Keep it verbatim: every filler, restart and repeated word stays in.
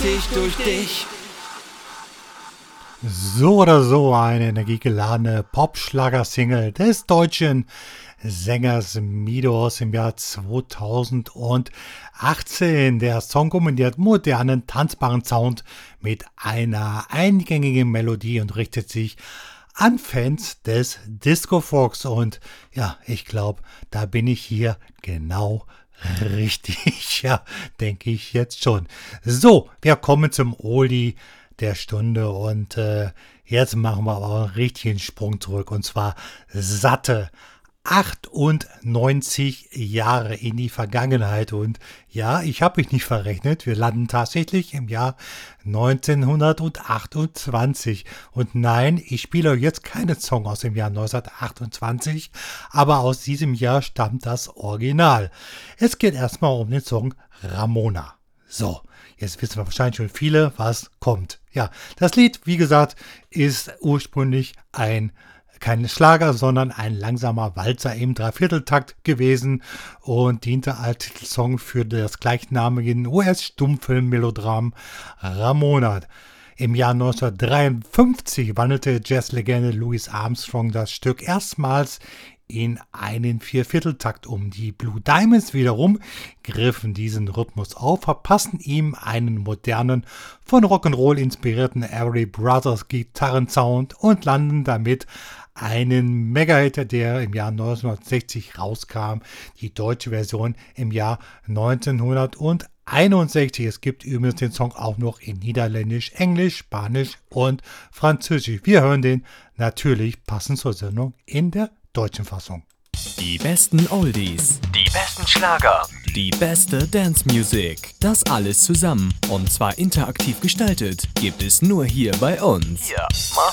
richtig durch dich. So oder so eine energiegeladene Popschlager-Single des deutschen Sängers Mido aus dem Jahr zweitausendachtzehn. Der Song kombiniert modernen, tanzbaren Sound mit einer eingängigen Melodie und richtet sich an Fans des Disco-Folks. Und ja, ich glaube, da bin ich hier genau richtig. Ja, denke ich jetzt schon. So, wir kommen zum Oldie der Stunde und äh, jetzt machen wir aber einen richtigen Sprung zurück und zwar satte achtundneunzig Jahre in die Vergangenheit und ja, ich habe mich nicht verrechnet, wir landen tatsächlich im Jahr neunzehnhundertachtundzwanzig und nein, ich spiele euch jetzt keinen Song aus dem Jahr neunzehnhundertachtundzwanzig, aber aus diesem Jahr stammt das Original. Es geht erstmal um den Song Ramona. So, jetzt wissen wir wahrscheinlich schon viele, was kommt. Ja, das Lied, wie gesagt, ist ursprünglich ein kein Schlager, sondern ein langsamer Walzer im Dreivierteltakt gewesen und diente als Titelsong für das gleichnamigen U S-Stummfilm-Melodram Ramona. Im Jahr neunzehnhundertdreiundfünfzig wandelte Jazzlegende Louis Armstrong das Stück erstmals in einen Viervierteltakt um. Die Blue Diamonds wiederum griffen diesen Rhythmus auf, verpassten ihm einen modernen, von Rock'n'Roll inspirierten Everly Brothers Gitarrensound und landen damit einen Mega-Hit, der im Jahr neunzehnhundertsechzig rauskam, die deutsche Version im Jahr neunzehnhunderteinundsechzig. Es gibt übrigens den Song auch noch in Niederländisch, Englisch, Spanisch und Französisch. Wir hören den natürlich passend zur Sendung in der deutschen Fassung. Die besten Oldies, Die besten Schlager. die beste Dance Music, das alles zusammen und zwar interaktiv gestaltet, gibt es nur hier bei uns. Hier, mach